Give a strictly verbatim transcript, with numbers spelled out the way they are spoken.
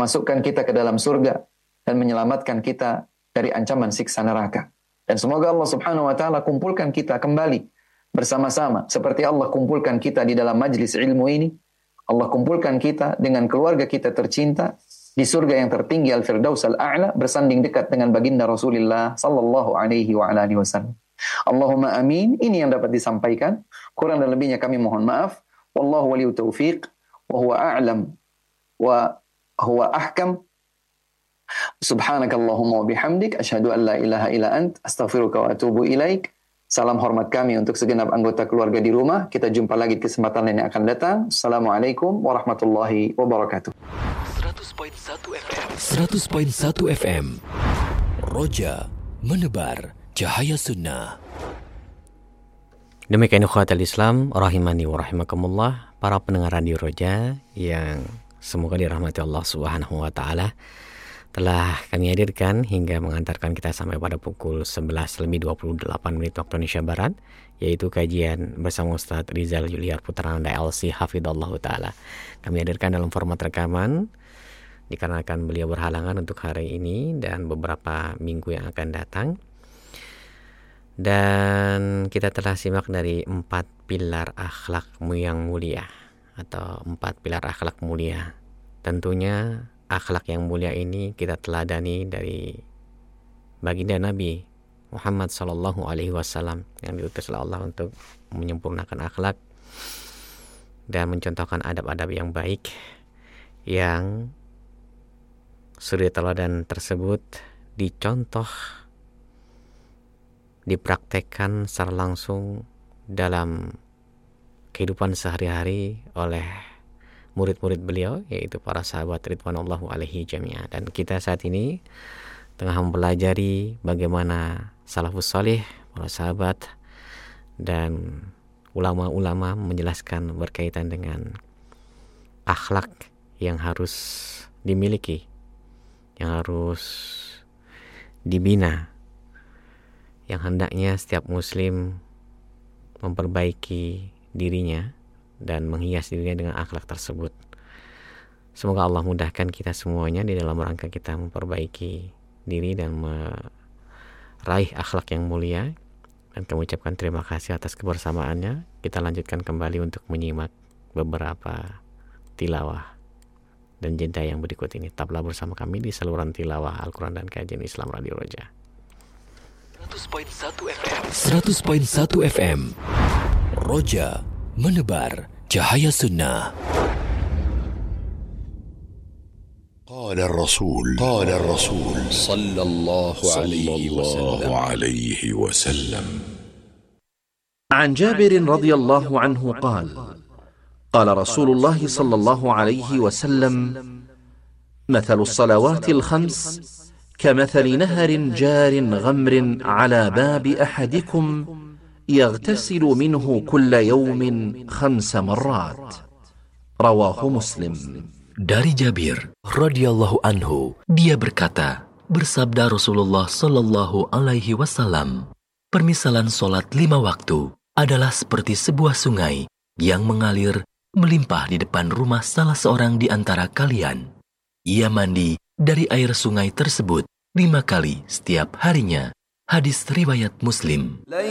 memasukkan kita ke dalam surga dan menyelamatkan kita dari ancaman siksa neraka. Dan semoga Allah Subhanahu wa taala kumpulkan kita kembali bersama-sama seperti Allah kumpulkan kita di dalam majlis ilmu ini. Allah kumpulkan kita dengan keluarga kita tercinta di surga yang tertinggi Al-Firdaus Al-A'la bersanding dekat dengan baginda Rasulullah sallallahu alaihi wa alihi wasallam. Allahumma amin. Ini yang dapat disampaikan. Kurang dan lebihnya kami mohon maaf. Wallahu waliyut taufiq wa huwa a'lam wa huwa ahkam. Subhanakallahumma wa bihamdik asyhadu an la ilaha illa ant astaghfiruka wa atubu ilaik. Salam hormat kami untuk segenap anggota keluarga di rumah. Kita jumpa lagi di kesempatan lain yang akan datang. Assalamualaikum warahmatullahi wabarakatuh. seratus koma satu F M seratus koma satu F M Roja menebar cahaya sunnah. Demikian ikhwatal Islam rahimani wa rahimakumullah, para pendengar radio Roja yang semoga dirahmati Allah Subhanahu wa taala, telah kami hadirkan hingga mengantarkan kita sampai pada pukul sebelas lebih dua puluh delapan menit waktu Indonesia Barat, yaitu kajian bersama Ustaz Rizal Yuliar Putrananda L C Hafidhallahu Ta'ala. Kami hadirkan dalam format rekaman dikarenakan beliau berhalangan untuk hari ini dan beberapa minggu yang akan datang. Dan kita telah simak dari empat pilar akhlakmu yang mulia, atau empat pilar akhlak mulia. Tentunya akhlak yang mulia ini kita teladani dari baginda Nabi Muhammad sallallahu alaihi wasallam yang diutus oleh Allah untuk menyempurnakan akhlak dan mencontohkan adab-adab yang baik, yang suri teladan tersebut dicontoh, dipraktekkan secara langsung dalam kehidupan sehari-hari oleh murid-murid beliau, yaitu para sahabat ridwanullahu alaihi jami'ah. Dan kita saat ini tengah mempelajari bagaimana salafus salih, para sahabat dan ulama-ulama menjelaskan berkaitan dengan akhlak yang harus dimiliki, yang harus dibina, yang hendaknya setiap muslim memperbaiki dirinya dan menghias dirinya dengan akhlak tersebut. Semoga Allah mudahkan kita semuanya di dalam rangka kita memperbaiki diri dan meraih akhlak yang mulia. Dan kami ucapkan terima kasih atas kebersamaannya. Kita lanjutkan kembali untuk menyimak beberapa tilawah dan jeda yang berikut ini. Tetaplah bersama kami di saluran tilawah Al-Quran dan Kajian Islam Radio Roja. seratus koma satu F M seratus koma satu F M Roja menebar cahaya sunnah. قال الرسول قال الرسول صلى الله عليه وسلم عن جابر رضي الله عنه قال قال رسول الله صلى الله عليه وسلم مثل الصلوات الخمس كمثل نهر جار غمر على باب أحدكم يغتسل منه كل يوم خمس مرات رواه مسلم. Dari Jabir radhiyallahu anhu, dia berkata, bersabda Rasulullah sallallahu alaihi wasallam, permisalan solat lima waktu adalah seperti sebuah sungai yang mengalir melimpah di depan rumah salah seorang di antara kalian. Ia mandi dari air sungai tersebut lima kali setiap harinya. Hadis riwayat Muslim.